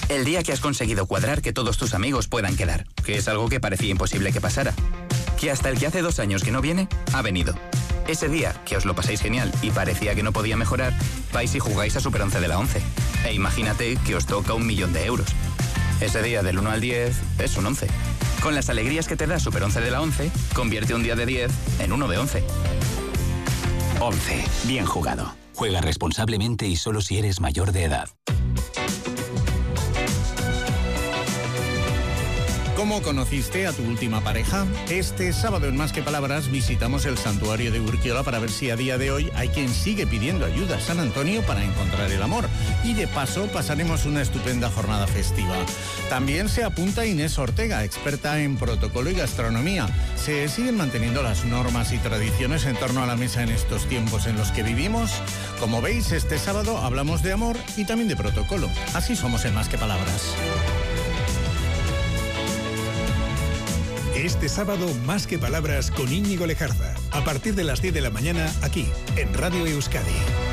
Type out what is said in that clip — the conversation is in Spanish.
El día que has conseguido cuadrar que todos tus amigos puedan quedar, que es algo que parecía imposible que pasara. Que hasta el que hace 2 años que no viene, ha venido. Ese día que os lo pasáis genial y parecía que no podía mejorar, vais y jugáis a Super 11 de la 11. E imagínate que os toca 1.000.000 de euros. Ese día del 1 al 10 es un 11. Con las alegrías que te da Super 11 de la 11, convierte un día de 10 en uno de 11. 11. Bien jugado. Juega responsablemente y solo si eres mayor de edad. ¿Cómo conociste a tu última pareja? Este sábado en Más que Palabras visitamos el santuario de Urquiola para ver si a día de hoy hay quien sigue pidiendo ayuda a San Antonio para encontrar el amor. Y de paso pasaremos una estupenda jornada festiva. También se apunta Inés Ortega, experta en protocolo y gastronomía. ¿Se siguen manteniendo las normas y tradiciones en torno a la mesa en estos tiempos en los que vivimos? Como veis, este sábado hablamos de amor y también de protocolo. Así somos en Más que Palabras. Este sábado, Más que Palabras con Íñigo Lejarza. A partir de las 10 de la mañana, aquí, en Radio Euskadi.